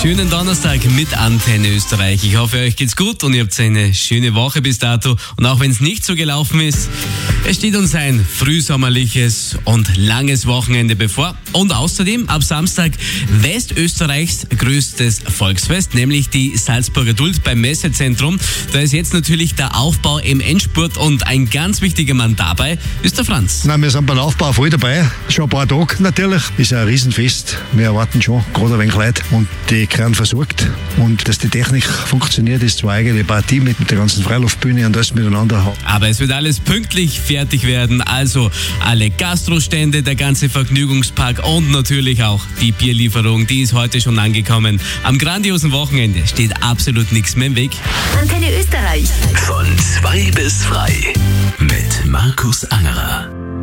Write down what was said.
Schönen Donnerstag mit Antenne Österreich. Ich hoffe, euch geht's gut und ihr habt eine schöne Woche bis dato. Und auch wenn es nicht so gelaufen ist, es steht uns ein frühsommerliches und langes Wochenende bevor. Und außerdem ab Samstag Westösterreichs größtes Volksfest, nämlich die Salzburger Duld beim Messezentrum. Da ist jetzt natürlich der Aufbau im Endspurt und ein ganz wichtiger Mann dabei ist der Franz. Nein, wir sind beim Aufbau voll dabei. Schon ein paar Tage natürlich. Ist ein Riesenfest. Wir erwarten schon gerade ein wenig Leute und die werden versorgt. Und dass die Technik funktioniert, ist zwar eigentlich eine Partie mit der ganzen Freiluftbühne und alles miteinander. Aber es wird alles pünktlich fertig werden. Also alle Gastrostände, der ganze Vergnügungspark und natürlich auch die Bierlieferung, die ist heute schon angekommen. Am grandiosen Wochenende steht absolut nichts mehr im Weg. Antenne Österreich. Von 2 bis frei mit Markus Angerer.